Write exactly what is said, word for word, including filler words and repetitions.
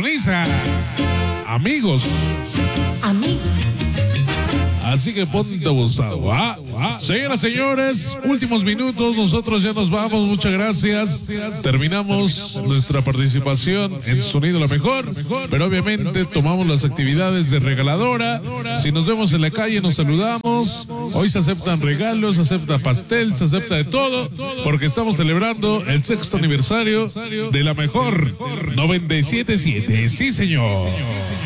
sintoniza. Amigos. Amigos. Así que ponte abusado, ¿ah? Señoras, señores, últimos minutos, nosotros ya nos vamos, muchas gracias. Terminamos nuestra participación en Sonido La Mejor, pero obviamente tomamos las actividades de regaladora. Si nos vemos en la calle, nos saludamos. Hoy se aceptan regalos, se acepta pastel, se acepta de todo, porque estamos celebrando el sexto aniversario de La Mejor noventa y siete punto siete. Sí, señor.